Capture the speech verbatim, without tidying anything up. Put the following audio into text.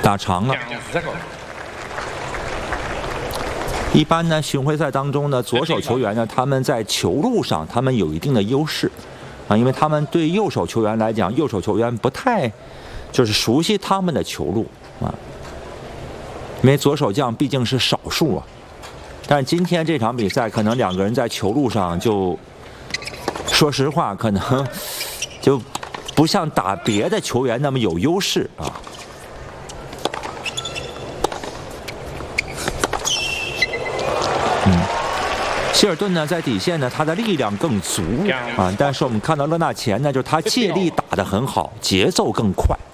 打长了。一般呢，巡回赛当中呢，左手球员呢，他们在球路上他们有一定的优势，啊，因为他们对右手球员来讲，右手球员不太就是熟悉他们的球路啊，因为左手将毕竟是少数啊。但是今天这场比赛，可能两个人在球路上就，说实话，可能就不像打别的球员那么有优势啊。嗯，希尔顿呢，在底线呢，他的力量更足啊，但是我们看到勒纳前呢，就是他借力打得很好，节奏更快。